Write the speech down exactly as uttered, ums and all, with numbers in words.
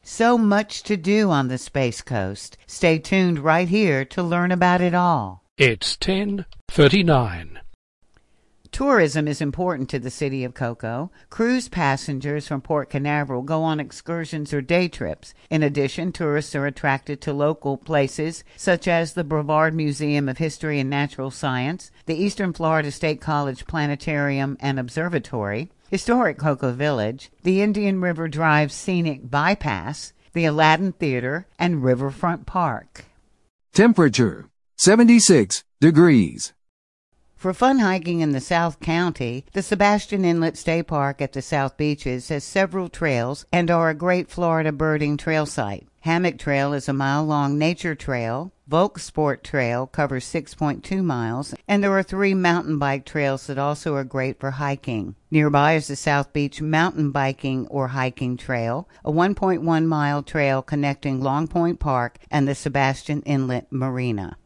So much to do on the Space Coast. Stay tuned right here to learn about it all. It's ten thirty-nine. Tourism is important to the city of Cocoa. Cruise passengers from Port Canaveral go on excursions or day trips. In addition, tourists are attracted to local places such as the Brevard Museum of History and Natural Science, the Eastern Florida State College Planetarium and Observatory, historic Cocoa Village, the Indian River Drive Scenic Bypass, the Aladdin Theater, and Riverfront Park. Temperature seventy-six degrees. For fun hiking in the South County, the Sebastian Inlet State Park at the South Beaches has several trails and are a great Florida birding trail site. Hammock Trail is a mile-long nature trail. Volk Sport Trail covers six point two miles, and there are three mountain bike trails that also are great for hiking. Nearby is the South Beach Mountain Biking or Hiking Trail, a one point one mile trail connecting Long Point Park and the Sebastian Inlet Marina.